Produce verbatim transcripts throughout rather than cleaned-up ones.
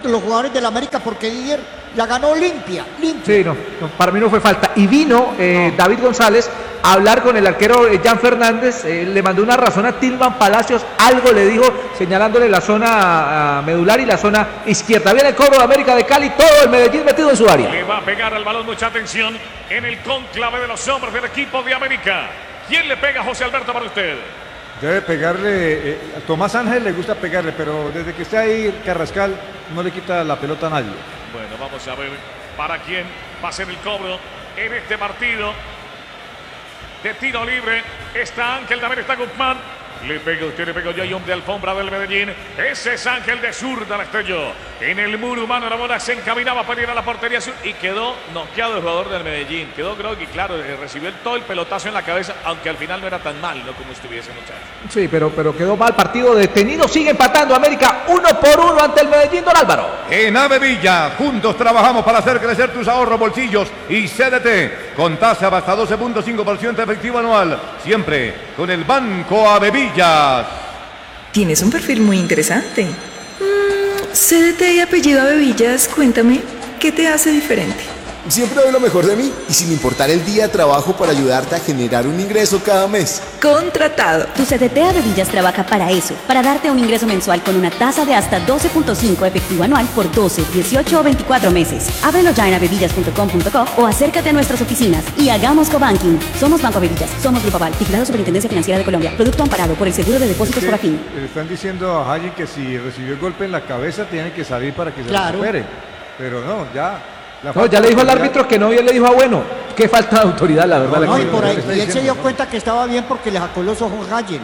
los jugadores del América porque Didier la ganó limpia, limpia. Sí, no, no, para mí no fue falta. Y vino eh, no. David González a hablar con el arquero eh, Jan Fernández, eh, le mandó una razón a Tilman Palacios, algo le dijo señalándole la zona medular y la zona izquierda. Viene el cobro de América de Cali, todo el Medellín metido en su área. Le va a pegar al balón, mucha atención en el cónclave de los hombres del equipo de América. ¿Quién le pega, José Alberto, para usted? Debe pegarle, eh, a Tomás Ángel le gusta pegarle, pero desde que está ahí Carrascal no le quita la pelota a nadie. Bueno, vamos a ver para quién va a ser el cobro en este partido de tiro libre. Está Ángel, también está Guzmán. Le pega usted, le pegó ya John de alfombra del Medellín. Ese es Ángel de zurda, la estrelló. En el muro humano la bola se encaminaba para ir a la portería sur y quedó noqueado el jugador del Medellín. Quedó Grogui, claro, recibió todo el pelotazo en la cabeza, aunque al final no era tan mal, ¿no? Como estuviese, muchacho. Sí, pero, pero quedó mal, partido detenido. Sigue empatando América uno por uno ante el Medellín, don Álvaro. En Avevilla, juntos trabajamos para hacer crecer tus ahorros, bolsillos y C D T. Con tasa hasta doce punto cinco por ciento efectivo anual. Siempre con el Banco Avevilla. Tienes un perfil muy interesante. Mm, C D T y apellido Avevillas, cuéntame, ¿qué te hace diferente? Siempre doy lo mejor de mí y sin importar el día trabajo para ayudarte a generar un ingreso cada mes. Contratado. Tu C D T Avevillas trabaja para eso, para darte un ingreso mensual con una tasa de hasta doce punto cinco efectivo anual por doce, dieciocho o veinticuatro meses. Ábrelo ya en avevillas punto com punto co o acércate a nuestras oficinas y hagamos cobanking. Somos Banco Avevillas, somos Grupo Aval, vigilado Superintendencia Financiera de Colombia. Producto amparado por el Seguro de Depósitos por Afin. Le están diciendo a Haji que si recibió el golpe en la cabeza tiene que salir para que se Claro. recupere. Pero no, ya... No, ya le dijo al árbitro que no, y él le dijo, ah, bueno, qué falta de autoridad, la verdad. No, la no, que- y por ahí, está y él se diciendo, dio ¿no? cuenta que estaba bien porque le sacó los ojos Gallen.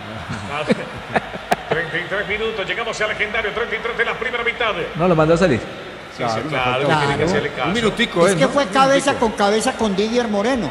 treinta y tres minutos, llegamos al legendario treinta y tres de la primera mitad. No, lo mandó a salir. Sí, sí, Claro, claro, le tiene faltó- que hacerle caso. Un minutico, Es ¿eh? que ¿no? fue Un cabeza minutico. con cabeza con Didier Moreno,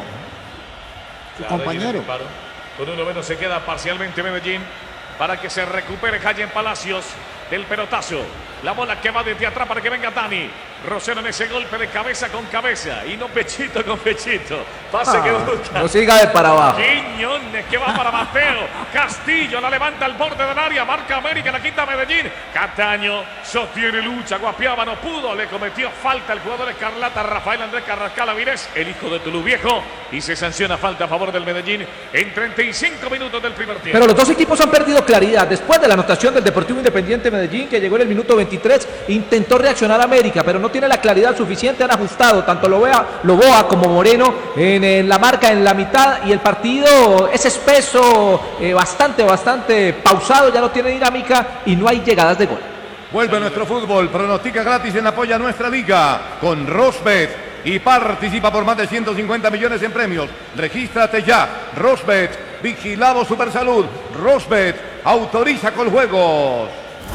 su Claro, compañero. viene el disparo. Con uno menos se queda parcialmente Medellín para que se recupere Jayen Palacios del pelotazo. La bola que va desde atrás para que venga Dani. Rosero en ese golpe de cabeza con cabeza y no pechito con pechito. Pase Ah, que busca. no siga de para abajo. Quiñones que va para Mateo. Castillo la levanta al borde del área. Marca América, la quita Medellín. Cataño sostiene lucha. Guapiaba no pudo. Le cometió falta el jugador escarlata Rafael Andrés Carrascal Avilés, el hijo de Tulú Viejo. Y se sanciona falta a favor del Medellín en treinta y cinco minutos del primer tiempo. Pero los dos equipos han perdido claridad. Después de la anotación del Deportivo Independiente Medellín, que llegó en el minuto veintitrés, intentó reaccionar América, pero no tiene la claridad suficiente. Han ajustado tanto Loboa, Loboa como Moreno en, en la marca en la mitad, y el partido es espeso, eh, bastante, bastante pausado, ya no tiene dinámica y no hay llegadas de gol. Vuelve nuestro fútbol, pronostica gratis en apoya a nuestra liga con Rosbet y participa por más de ciento cincuenta millones en premios. Regístrate ya, Rosbet, vigilado Supersalud. Rosbet, autoriza con juegos.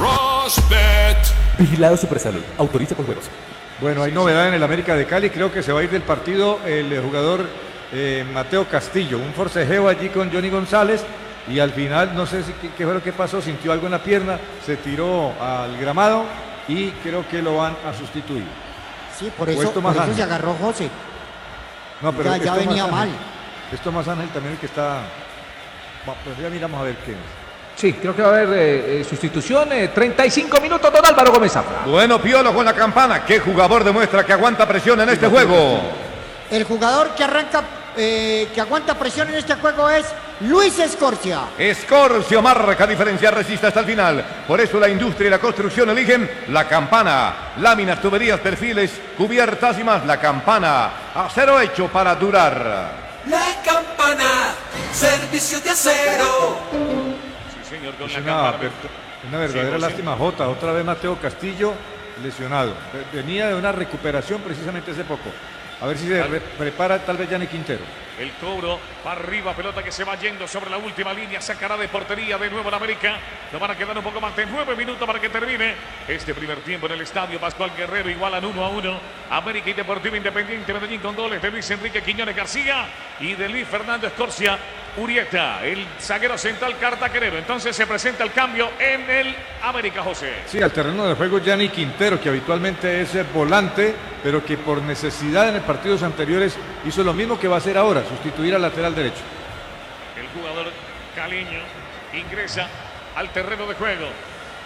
Rosbet. Vigilado Supersalud. Autoriza con juegos. Bueno, hay novedad en el América de Cali. Creo que se va a ir del partido el eh, jugador eh, Mateo Castillo. Un forcejeo allí con Johnny González. Y al final, no sé si, qué, qué fue lo que pasó. Sintió algo en la pierna. Se tiró al gramado. Y creo que lo van a sustituir. Sí, por O eso, esto más por eso Ángel. se agarró José. No, pero Ya- esto ya más venía Ángel. mal. Esto más Ángel también el que está... Bueno, pues ya miramos a ver qué es. Sí, creo que va a haber eh, eh, sustitución. eh, treinta y cinco minutos, don Álvaro Gómez Zafra. Bueno, Piolo con la campana. ¿Qué jugador demuestra que aguanta presión en este juego? El jugador que arranca, eh, que aguanta presión en este juego es Luis Escorcia. Escorcio marca diferencia, resiste hasta el final. Por eso la industria y la construcción eligen la campana. Láminas, tuberías, perfiles, cubiertas y más. La campana. Acero hecho para durar. La campana. Servicio de acero. Sí, señor, con Es la una, campana. ver- una verdadera cien por ciento. lástima, Jota. Otra vez Mateo Castillo lesionado. Venía de una recuperación precisamente hace poco. A ver si se re- prepara tal vez Yanni Quintero. El cobro para arriba, pelota que se va yendo sobre la última línea, sacará de portería de nuevo la América. Nos van a quedar un poco más de nueve minutos para que termine este primer tiempo en el estadio. Pascual Guerrero igualan uno a uno. América y Deportivo Independiente Medellín con goles de Luis Enrique Quiñones García y de Luis Fernando Escorcia Urieta, el zaguero central cartaquerero. Entonces se presenta el cambio en el América, José. Sí, al terreno de juego Yanni Quintero, que habitualmente es el volante, pero que por necesidad en los partidos anteriores hizo lo mismo que va a hacer ahora, sustituir al lateral derecho. El jugador caleño ingresa al terreno de juego.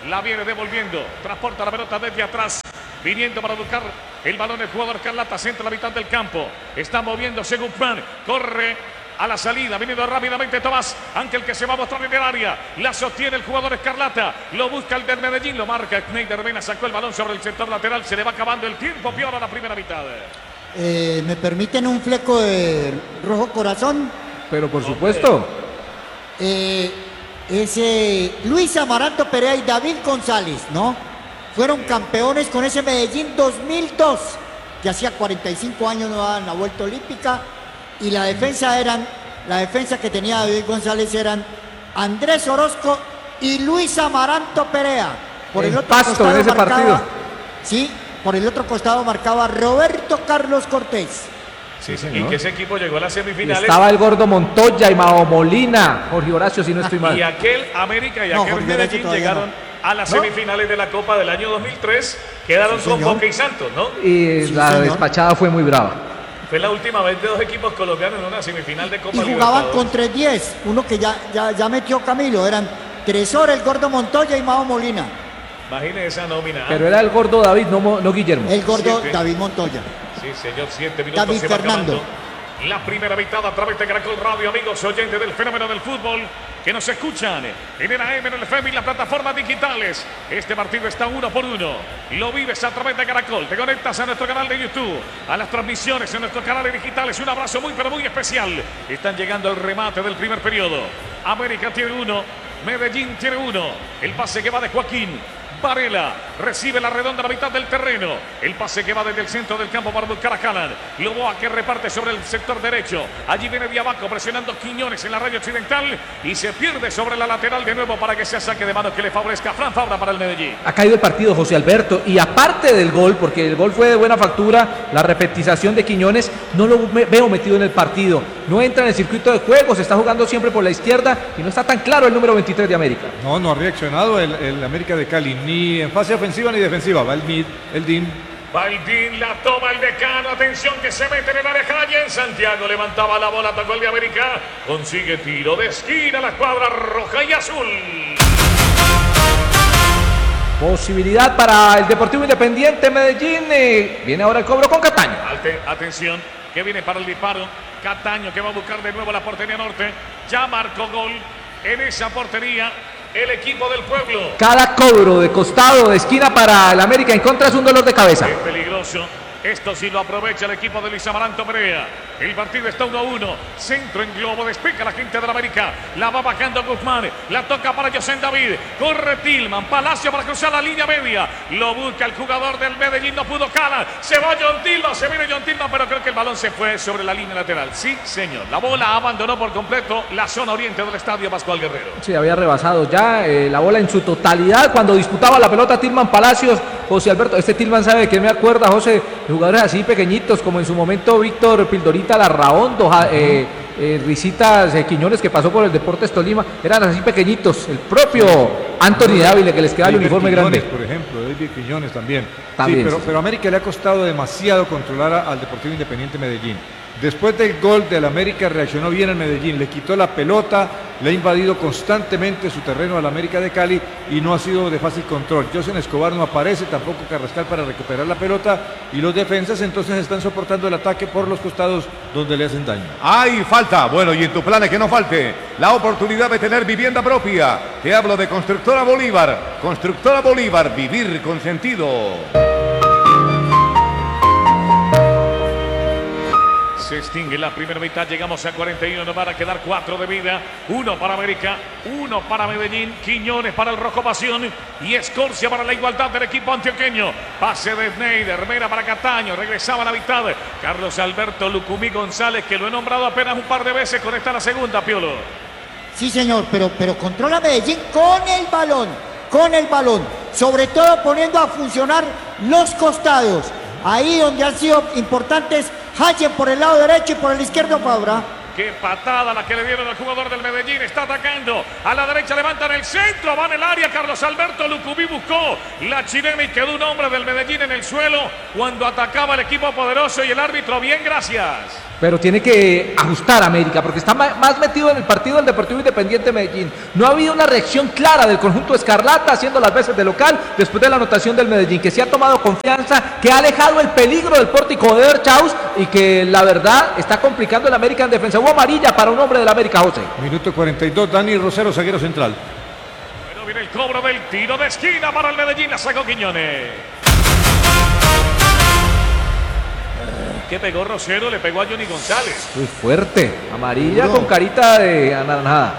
La viene devolviendo. Transporta la pelota desde atrás. Viniendo para buscar el balón el jugador Escarlata. Centra la mitad del campo. Está moviéndose Guzmán. Corre a la salida. Viniendo rápidamente Tomás. Ángel que se va a mostrar en el área. La sostiene el jugador Escarlata. Lo busca el del Medellín. Lo marca Schneider Mena. Sacó el balón sobre el sector lateral. Se le va acabando el tiempo. Peor a la primera mitad. Eh, ¿Me permiten un fleco de rojo corazón? Pero por supuesto. Eh, ese Luis Amaranto Perea y David González, ¿no? Fueron campeones con ese Medellín dos mil dos, que hacía cuarenta y cinco años no daban la vuelta olímpica, y la defensa eran, la defensa que tenía David González eran Andrés Orozco y Luis Amaranto Perea. Por el, En otro Pasto, costado en ese marcaba, partido. Sí, por el otro costado marcaba Roberto Carlos Cortés. Sí, señor. Y que ese equipo llegó a las Y semifinales. estaba el gordo Montoya y Mao Molina, Jorge Horacio, si no estoy mal. Y aquel América y No, aquel Jorge Medellín Horacio todavía llegaron no. a las ¿No? semifinales de la Copa del año dos mil tres. Quedaron Sí, con señor. Boca y Santos, ¿no? Y Sí, la señor. despachada fue muy brava. Fue la última vez de dos equipos colombianos en una semifinal de Copa Y jugaban Libertadores. con tres diez, uno que ya, ya, ya metió Camilo, eran Tresor, el gordo Montoya y Mao Molina. Imagínese esa nómina. Pero era el gordo David, no, Mo- no Guillermo. El gordo Siete. David Montoya. Sí, señor, siete minutos David se va Fernando. acabando. La primera mitad a través de Caracol Radio, amigos oyentes del fenómeno del fútbol que nos escuchan en el A M, en el F M y las plataformas digitales. Este partido está uno por uno. Lo vives a través de Caracol. Te conectas a nuestro canal de YouTube, a las transmisiones en nuestros canales digitales. Un abrazo muy, pero muy especial. Están llegando al remate del primer periodo. América tiene uno, Medellín tiene uno. El pase que va de Joaquín Varela recibe la redonda a la mitad del terreno. El pase que va desde el centro del campo para buscar a Calan. Loboa que reparte sobre el sector derecho. Allí viene Diabaco presionando Quiñones en la raya occidental y se pierde sobre la lateral de nuevo para que sea saque de manos que le favorezca a Fran Fabra para el Medellín. Ha caído el partido José Alberto y aparte del gol, porque el gol fue de buena factura, la repetización de Quiñones, no lo me- veo metido en el partido. No entra en el circuito de juego, se está jugando siempre por la izquierda y no está tan claro el número veintitrés de América. No, no ha reaccionado el, el América de Cali, ni en fase ofensiva ni defensiva. Va el mid, el D I M. Baldín la toma el decano, atención que se mete en el área calle en Santiago, levantaba la bola, tocó el de América, consigue tiro de esquina, la cuadra roja y azul. Posibilidad para el Deportivo Independiente Medellín. eh, viene ahora el cobro con Cataño. Alte- atención, que viene para el disparo, Cataño que va a buscar de nuevo la portería norte, ya marcó gol en esa portería el equipo del pueblo. Cada cobro de costado, de esquina para el América en contra es un dolor de cabeza. Es peligroso. Esto sí lo aprovecha el equipo de Luis Amaranto Perea. El partido está uno a uno. Centro en globo. Despeja la gente de la América. La va bajando Guzmán. La toca para José David. Corre Tillman. Palacio para cruzar la línea media. Lo busca el jugador del Medellín. No pudo Cala. Se va John Tillman. Se viene John Tillman. Pero creo que el balón se fue sobre la línea lateral. Sí, señor. La bola abandonó por completo la zona oriente del estadio Pascual Guerrero. Sí, había rebasado ya eh, la bola en su totalidad cuando disputaba la pelota Tillman Palacios. José Alberto, este Tillman sabe de qué me acuerda, José, de jugadores así pequeñitos como en su momento Víctor Pildorita Larraondo, ja- eh, eh, Risitas eh, Quiñones que pasó por el Deportes Tolima, eran así pequeñitos, el propio Anthony Dávila que les queda el David uniforme Quiñones, grande. por ejemplo, David Quiñones también. También, sí, pero, sí. pero a América le ha costado demasiado controlar a- al Deportivo Independiente Medellín. Después del gol del América reaccionó bien el Medellín, le quitó la pelota, le ha invadido constantemente su terreno al América de Cali y no ha sido de fácil control. Josen Escobar no aparece, tampoco Carrascal para recuperar la pelota y los defensas entonces están soportando el ataque por los costados donde le hacen daño. Hay falta. Bueno, y en tu plan es que no falte la oportunidad de tener vivienda propia. Te hablo de Constructora Bolívar. Constructora Bolívar, vivir con sentido. Se extingue la primera mitad, llegamos a cuarenta y uno, nos van a quedar cuatro de vida, uno para América, uno para Medellín, Quiñones para el Rojo Pasión y Escorcia para la igualdad del equipo antioqueño. Pase de Schneider, Mera para Cataño, regresaba a la mitad, Carlos Alberto Lucumí González, que lo he nombrado apenas un par de veces, con esta la segunda, Piolo. Sí, señor, pero, pero controla Medellín con el balón, con el balón, sobre todo poniendo a funcionar los costados, ahí donde han sido importantes Hayen por el lado derecho y por el izquierdo Fabra. Qué patada la que le dieron al jugador del Medellín. Está atacando. A la derecha levantan el centro. Va en el área. Carlos Alberto Lucumí buscó la chilena y quedó un hombre del Medellín en el suelo cuando atacaba el equipo poderoso y el árbitro. Bien, gracias. Pero tiene que ajustar América porque está más metido en el partido del Deportivo Independiente Medellín. No ha habido una reacción clara del conjunto escarlata haciendo las veces de local después de la anotación del Medellín, que se ha tomado confianza, que ha alejado el peligro del pórtico de Erchaus y que la verdad está complicando el América en defensa. Hubo amarilla para un hombre del América, José. Minuto cuarenta y dos, Dani Rosero, zaguero central. Bueno, viene el cobro del tiro de esquina para el Medellín, la sacó Quiñones. ¿Qué pegó Rosero? Le pegó a Johnny González. Muy fuerte, amarilla no. Con carita de anaranjada.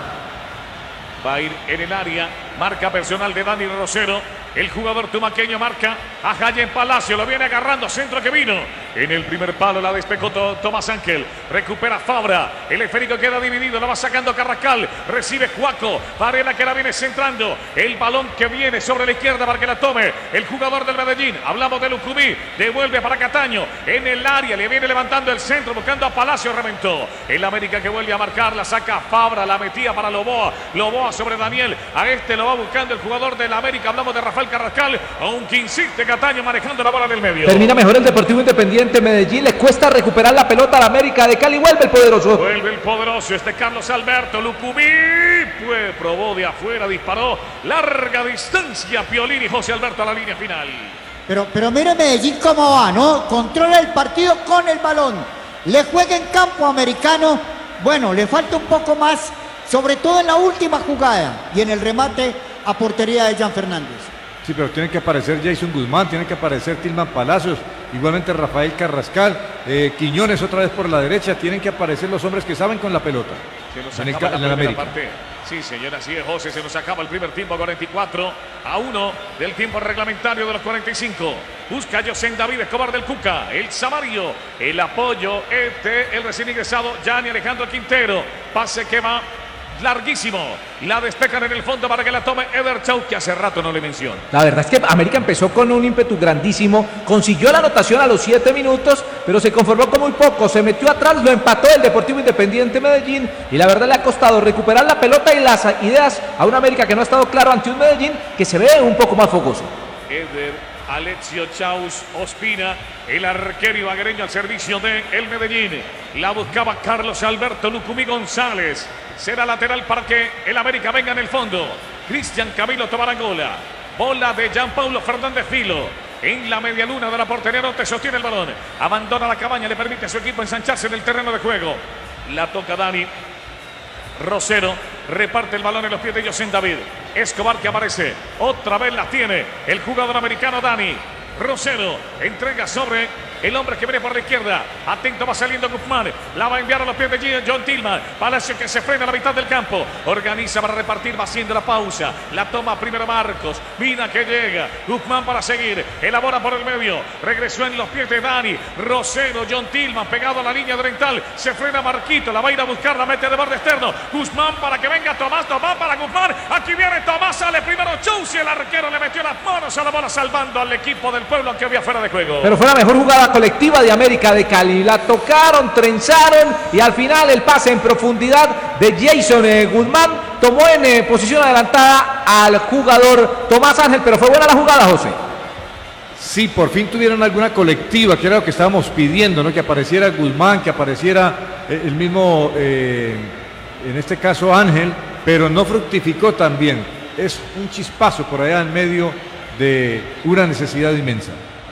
Va a ir en el área, marca personal de Dani Rosero. El jugador tumaqueño marca a Jayen Palacio, lo viene agarrando, centro que vino. En el primer palo la despejó Tomás Ángel, recupera Fabra, el esférico queda dividido, lo va sacando Carrascal, recibe Juaco, Varela que la viene centrando, el balón que viene sobre la izquierda para que la tome el jugador del Medellín, hablamos de Lucumí, devuelve para Cataño, en el área, le viene levantando el centro, buscando a Palacio, reventó. El América que vuelve a marcar, la saca Fabra, la metía para Loboa, Loboa sobre Daniel, a este lo va buscando el jugador del América, hablamos de Rafael Carrascal, aunque insiste Cataño manejando la bola del medio. Termina mejor el Deportivo Independiente Medellín, le cuesta recuperar la pelota al América de Cali, vuelve el poderoso. Vuelve el poderoso, este Carlos Alberto Lucumí, pues probó de afuera, disparó, larga distancia, Piolín y José Alberto a la línea final. Pero, pero mire Medellín cómo va, ¿no? Controla el partido con el balón, le juega en campo americano, bueno, le falta un poco más, sobre todo en la última jugada y en el remate a portería de Jan Fernández. Sí, pero tiene que aparecer Jason Guzmán, tiene que aparecer Tilman Palacios, igualmente Rafael Carrascal, eh, Quiñones otra vez por la derecha, tienen que aparecer los hombres que saben con la pelota. Se nos en el, acaba en la el primera América. parte. Sí, señora, así es, José, se nos acaba el primer tiempo, cuarenta y cuatro a uno del tiempo reglamentario de los cuarenta y cinco. Busca José David Escobar del Cuca, el Samario, el apoyo, este, el recién ingresado, Gianni Alejandro Quintero, pase que va larguísimo, la despejan en el fondo para que la tome Ederchau, que hace rato no le menciono. La verdad es que América empezó con un ímpetu grandísimo, consiguió la anotación a los siete minutos, pero se conformó con muy poco, se metió atrás, lo empató el Deportivo Independiente Medellín y la verdad le ha costado recuperar la pelota y las ideas a un América que no ha estado claro ante un Medellín que se ve un poco más fogoso. Eder Alexio Chaus Ospina, el arquero ibaguereño al servicio de el Medellín. La buscaba Carlos Alberto Lucumí González. Será lateral para que el América venga en el fondo. Cristian Camilo Tobarangola. Bola de Jean Paulo Fernández Filo. En la media luna de la portería norte sostiene el balón. Abandona la cabaña, le permite a su equipo ensancharse en el terreno de juego. La toca Dani Rosero, reparte el balón en los pies de José David Escobar, que aparece, otra vez la tiene el jugador americano Dani Rosero, entrega sobre el hombre que viene por la izquierda, atento, va saliendo Guzmán, la va a enviar a los pies de John Tillman, Palacio que se frena a la mitad del campo, organiza para repartir, va haciendo la pausa, la toma primero Marcos, Mina que llega, Guzmán para seguir, elabora por el medio, regresó en los pies de Dani Rosero, John Tillman pegado a la línea oriental, se frena Marquito, la va a ir a buscar, la mete de borde externo, Guzmán para que venga Tomás, Tomás para Guzmán, aquí viene Tomás, sale primero Chausi, el arquero le metió las manos a la bola salvando al equipo del pueblo que había fuera de juego. Pero fue la mejor jugada colectiva de América de Cali, la tocaron, trenzaron y al final el pase en profundidad de Jason eh, Guzmán tomó en eh, posición adelantada al jugador Tomás Ángel, pero fue buena la jugada, José. Sí, por fin tuvieron alguna colectiva, que era lo que estábamos pidiendo, ¿no? Que apareciera Guzmán, que apareciera eh, el mismo, eh, en este caso Ángel, pero no fructificó tan bien. Es un chispazo por allá en medio de una necesidad inmensa.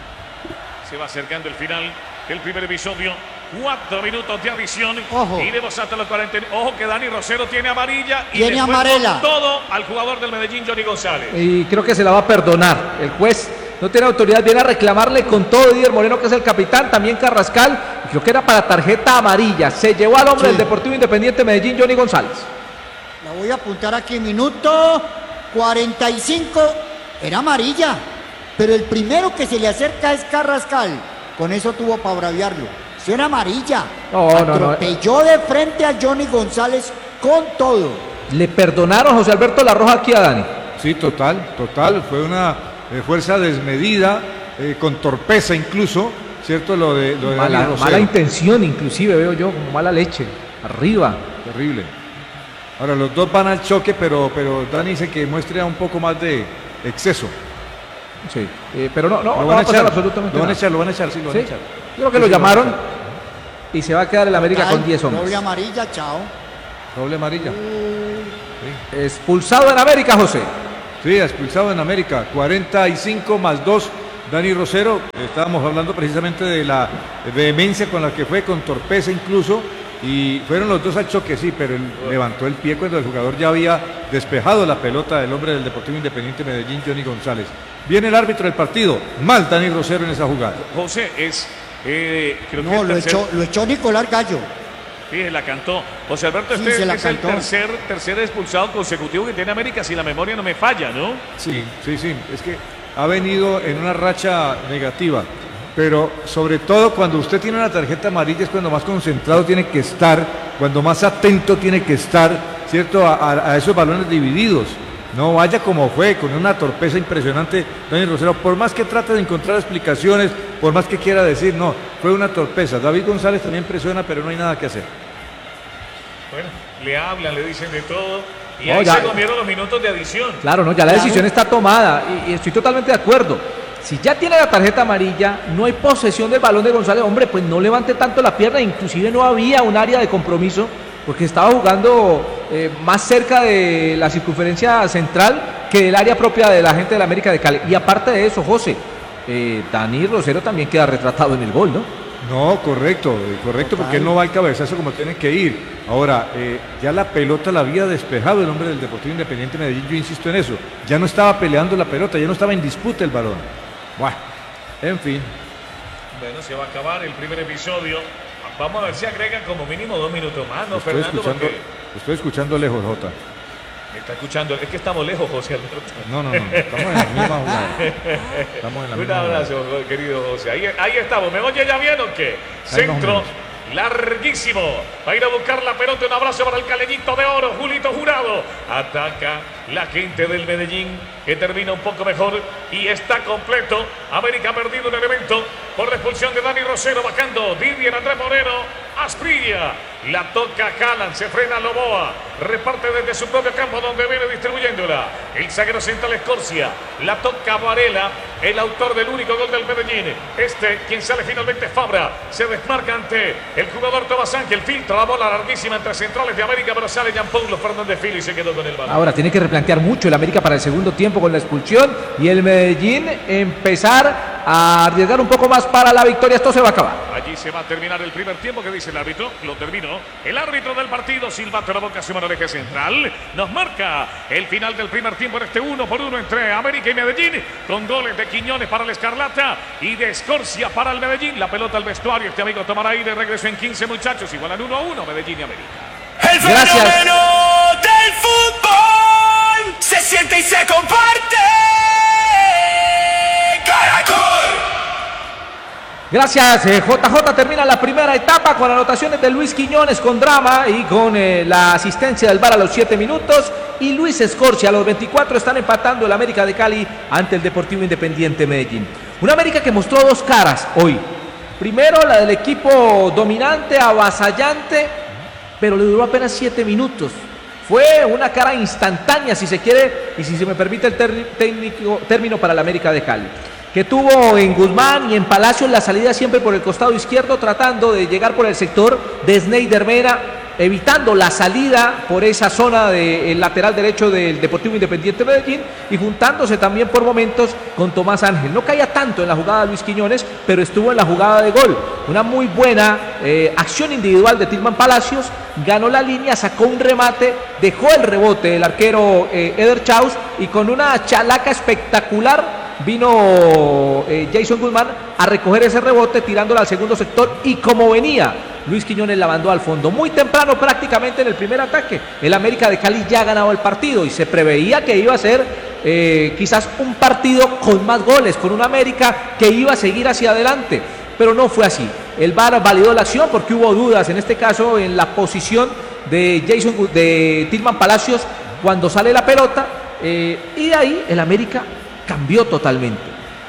Se va acercando el final del primer episodio. Cuatro minutos de adición. Ojo. Iremos hasta los cuarenta. Ojo que Dani Rosero tiene amarilla. Y tiene amarela. Todo al jugador del Medellín, Johnny González. Y creo que se la va a perdonar. El juez no tiene autoridad, viene a reclamarle con todo Didier Moreno, que es el capitán, también Carrascal. Creo que era para tarjeta amarilla. Se llevó al hombre sí. del Deportivo Independiente Medellín, Johnny González. La voy a apuntar aquí, minuto cuarenta y cinco. Era amarilla. Pero el primero que se le acerca es Carrascal. Con eso tuvo para braviarlo. Si era amarilla. No, no, no. Atropelló de frente a Johnny González con todo. Le perdonaron José Alberto La Roja aquí a Dani. Sí, total, total. Fue una eh, fuerza desmedida, eh, con torpeza incluso, ¿cierto? Lo de, lo de mala, Dani Rosero. Mala intención inclusive, veo yo, como mala leche. arriba. Terrible. Ahora los dos van al choque, pero, pero Dani dice que muestre un poco más de exceso. Sí, eh, pero no, no, Lo no van va a a pasar echar, absolutamente lo van a nada. echar, lo van a echar, sí, lo van ¿Sí? a echar. Yo creo que Sí, lo sí, van a llamaron echar. y se va a quedar el América Ay, con diez hombres. doble amarilla, chao. Doble amarilla. Expulsado en América, José. Sí, expulsado en América. cuarenta y cinco más dos. Dani Rosero, estábamos hablando precisamente de la vehemencia con la que fue, con torpeza incluso, y fueron los dos al choque, sí, pero él levantó el pie cuando el jugador ya había despejado la pelota del hombre del Deportivo Independiente Medellín, Johnny González. Viene el árbitro del partido, mal Dani Rosero en esa jugada. José, es. Eh, creo que No, el lo tercer- echó, lo echó Nicolás Gallo. Sí, la cantó. José Alberto, Sí, este se la es cantó. el tercer, tercer expulsado consecutivo que tiene América, si la memoria no me falla, ¿no? Sí, sí, sí, es que ha venido en una racha negativa, pero sobre todo cuando usted tiene una tarjeta amarilla es cuando más concentrado tiene que estar, cuando más atento tiene que estar, ¿cierto? A, a- a esos balones divididos. No vaya como fue, con una torpeza impresionante, Dani Rosero, por más que trate de encontrar explicaciones, por más que quiera decir, no, fue una torpeza. David González también presiona, pero no hay nada que hacer. Bueno, le hablan, le dicen de todo. Y No, ahí ya- se comieron los minutos de adición. Claro, no, ya la Claro. decisión está tomada y, y estoy totalmente de acuerdo. Si ya tiene la tarjeta amarilla, no hay posesión del balón de González, hombre, pues no levante tanto la pierna, inclusive no había un área de compromiso porque estaba jugando eh, más cerca de la circunferencia central que del área propia de la gente de la América de Cali. Y aparte de eso, José, eh, Dani Rosero también queda retratado en el gol, ¿no? No, correcto, eh, correcto, porque él no va al cabezazo como tiene que ir. Ahora, eh, ya la pelota la había despejado el hombre del Deportivo Independiente Medellín, yo insisto en eso. Ya no estaba peleando la pelota, ya no estaba en disputa el balón. Bueno, en fin. Bueno, se va a acabar el primer episodio. Vamos a ver si agregan como mínimo dos minutos más, ¿no, Lo estoy Fernando? escuchando, Porque lo estoy escuchando lejos, Jota. me está escuchando. Es que estamos lejos, José Alberto. No, no, no, estamos en la misma jugada. Estamos en la Un misma jugada. abrazo, querido José. Ahí, ahí estamos. ¿Me oye ya bien o qué? Ahí más o Centro menos. larguísimo. Va a ir a buscar la pelota. Un abrazo para el caleñito de oro, Julito Jurado. Ataca la gente del Medellín, que termina un poco mejor y está completo. América ha perdido un elemento por la expulsión de Dani Rosero, bajando Didier Andrés Moreno. Asprilla, la toca Haaland, se frena Loboa, reparte desde su propio campo donde viene distribuyéndola. El zaguero central Escorcia, la toca Varela, el autor del único gol del Medellín. Este, quien sale finalmente Fabra, se desmarca ante el jugador Tomás Ángel, filtra la bola larguísima entre centrales de América, pero sale Jean Paulo Fernández Fili y se quedó con el balón. Ahora tiene que replantear mucho el América para el segundo tiempo con la expulsión y el Medellín empezar a arriesgar un poco más para la victoria. Esto se va a acabar. Allí se va a terminar el primer tiempo. ¿Qué dice el árbitro? Lo terminó. El árbitro del partido, silbato en la boca, su mano al eje central. Nos marca el final del primer tiempo en este uno por uno entre América y Medellín, con goles de Quiñones para el Escarlata y de Escorcia para el Medellín. La pelota al vestuario. Este amigo tomará aire. Regreso en quince, muchachos. Igualan uno a uno Medellín y América. El Gracias. fenómeno del fútbol se siente y se comparte. Caracol. Gracias, eh, J J. Termina la primera etapa con anotaciones de Luis Quiñones con drama y con eh, la asistencia del V A R a los siete minutos. Y Luis Escorcia a los veinticuatro están empatando el América de Cali ante el Deportivo Independiente Medellín. Una América que mostró dos caras hoy. Primero la del equipo dominante, avasallante, pero le duró apenas siete minutos. Fue una cara instantánea, si se quiere, y si se me permite el ter- técnico, término para el América de Cali, que tuvo en Guzmán y en Palacios la salida siempre por el costado izquierdo, tratando de llegar por el sector de Sneider Mena, evitando la salida por esa zona del lateral derecho del Deportivo Independiente Medellín y juntándose también por momentos con Tomás Ángel. No caía tanto en la jugada de Luis Quiñones, pero estuvo en la jugada de gol. Una muy buena eh, acción individual de Tilman Palacios, ganó la línea, sacó un remate, dejó el rebote el arquero eh, Eder Chaus y con una chalaca espectacular vino eh, Jason Guzmán a recoger ese rebote tirándola al segundo sector y como venía Luis Quiñones la mandó al fondo. Muy temprano prácticamente en el primer ataque. El América de Cali ya ganaba el partido y se preveía que iba a ser eh, quizás un partido con más goles, con un América que iba a seguir hacia adelante. Pero no fue así. El V A R validó la acción porque hubo dudas, en este caso en la posición de Jason de Tilman Palacios cuando sale la pelota eh, y de ahí el América cambió totalmente.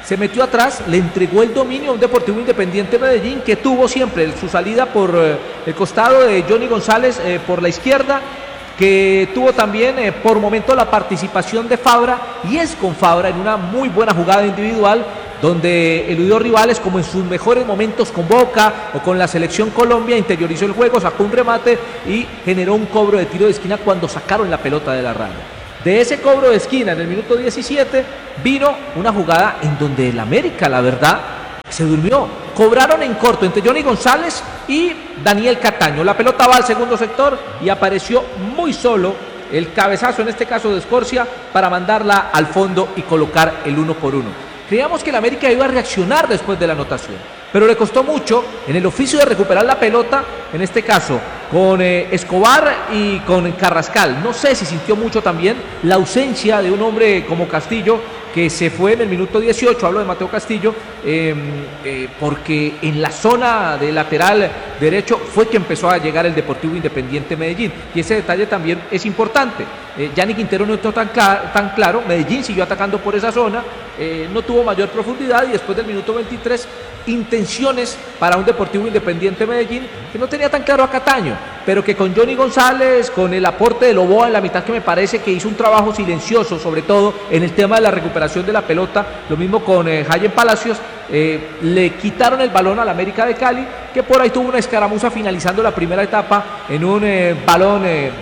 se metió atrás, le entregó el dominio a un Deportivo Independiente Medellín que tuvo siempre su salida por eh, el costado de Johnny González eh, por la izquierda, que tuvo también eh, por momento la participación de Fabra, y es con Fabra en una muy buena jugada individual donde eludió rivales como en sus mejores momentos con Boca o con la selección Colombia, interiorizó el juego, sacó un remate y generó un cobro de tiro de esquina cuando sacaron la pelota de la raya. De ese cobro de esquina en el minuto diecisiete vino una jugada en donde el América, la verdad, se durmió. Cobraron en corto entre Johnny González y Daniel Cataño. La pelota va al segundo sector y apareció muy solo el cabezazo, en este caso de Escorcia, para mandarla al fondo y colocar el uno por uno. Creíamos que el América iba a reaccionar después de la anotación, pero le costó mucho en el oficio de recuperar la pelota, en este caso con eh, Escobar y con Carrascal. No sé si sintió mucho también la ausencia de un hombre como Castillo, que se fue en el minuto dieciocho, hablo de Mateo Castillo, eh, eh, porque en la zona de lateral derecho fue que empezó a llegar el Deportivo Independiente Medellín, y ese detalle también es importante. eh, Gianni Quintero no estuvo tan, cl- tan claro, Medellín siguió atacando por esa zona, eh, no tuvo mayor profundidad, y después del minuto veintitrés, intenciones para un Deportivo Independiente Medellín que no tenía tan claro a Cataño, pero que con Johnny González, con el aporte de Loboa en la mitad, que me parece que hizo un trabajo silencioso, sobre todo en el tema de la recuperación de la pelota, lo mismo con eh, Jayen Palacios, eh, le quitaron el balón al América de Cali, que por ahí tuvo una escaramuza finalizando la primera etapa en un eh, balón eh,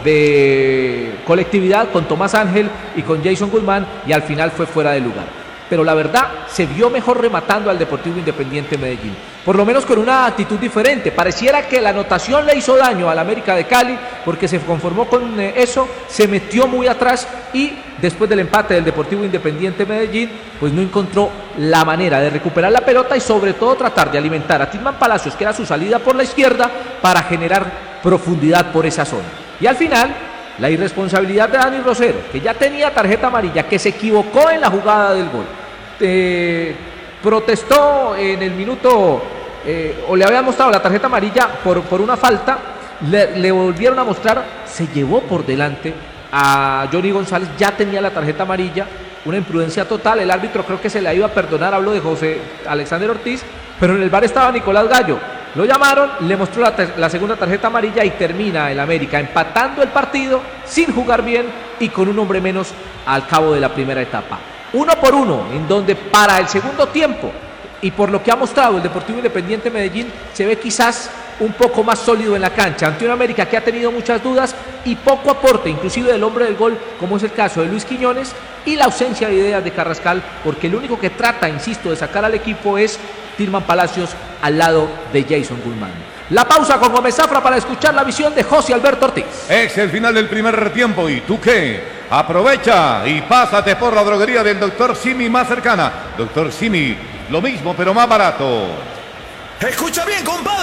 de colectividad con Tomás Ángel y con Jason Guzmán, y al final fue fuera de lugar. Pero la verdad, se vio mejor rematando al Deportivo Independiente Medellín, por lo menos con una actitud diferente. Pareciera que la anotación le hizo daño al América de Cali, porque se conformó con eso, se metió muy atrás, y después del empate del Deportivo Independiente Medellín, pues no encontró la manera de recuperar la pelota y sobre todo tratar de alimentar a Tilman Palacios, que era su salida por la izquierda, para generar profundidad por esa zona. Y al final, la irresponsabilidad de Dani Rosero, que ya tenía tarjeta amarilla, que se equivocó en la jugada del gol. Eh, protestó en el minuto, eh, o le habían mostrado la tarjeta amarilla por, por una falta, le, le volvieron a mostrar, se llevó por delante a Johnny González, ya tenía la tarjeta amarilla, una imprudencia total. El árbitro creo que se la iba a perdonar, hablo de José Alexander Ortiz, pero en el bar estaba Nicolás Gallo. Lo llamaron, le mostró la, la segunda tarjeta amarilla, y termina el América empatando el partido sin jugar bien y con un hombre menos al cabo de la primera etapa. Uno por uno, en donde para el segundo tiempo, y por lo que ha mostrado el Deportivo Independiente Medellín, se ve quizás un poco más sólido en la cancha, ante una América que ha tenido muchas dudas y poco aporte, inclusive del hombre del gol, como es el caso de Luis Quiñones, y la ausencia de ideas de Carrascal, porque el único que trata, insisto, de sacar al equipo es Tilman Palacios al lado de Jason Guzmán. La pausa con Gómez Zafra para escuchar la visión de José Alberto Ortiz. Es el final del primer tiempo, ¿y tú qué? Aprovecha y pásate por la droguería del doctor Simi más cercana. doctor Simi, lo mismo pero más barato. Escucha bien, compadre.